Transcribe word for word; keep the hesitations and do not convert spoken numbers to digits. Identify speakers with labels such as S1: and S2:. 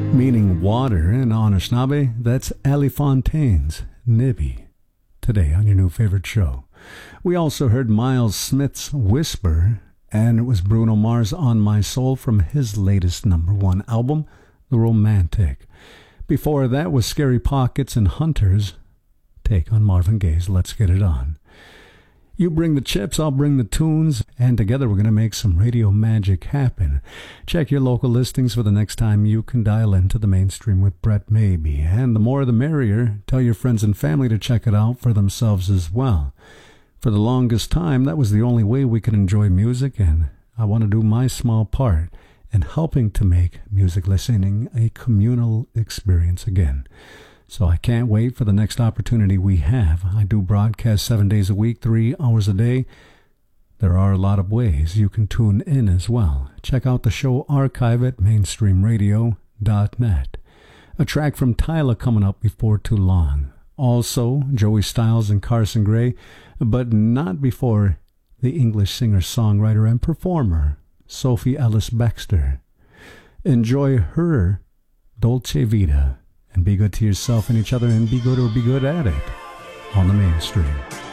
S1: meaning water in Anishinaabe. That's Ali Fontaine's Nibby, today on your new favorite show. We also heard Miles Smith's Whisper, and it was Bruno Mars' On My Soul from his latest number one album, The Romantic. Before that was Scary Pockets and Hunters' take on Marvin Gaye's Let's Get It On. You bring the chips, I'll bring the tunes, and together we're going to make some radio magic happen. Check your local listings for the next time you can dial into the mainstream with Brett Maybe. And the more the merrier. Tell your friends and family to check it out for themselves as well. For the longest time, that was the only way we could enjoy music, and I want to do my small part in helping to make music listening a communal experience again. So I can't wait for the next opportunity we have. I do broadcast seven days a week, three hours a day. There are a lot of ways you can tune in as well. Check out the show archive at mainstream radio dot net. A track from Tyla coming up before too long. Also, Joey Styles and Carson Gray, but not before the English singer, songwriter, and performer, Sophie Ellis Bextor. Enjoy her Dolce Vita. And be good to yourself and each other, and be good or be good at it on the mainstream.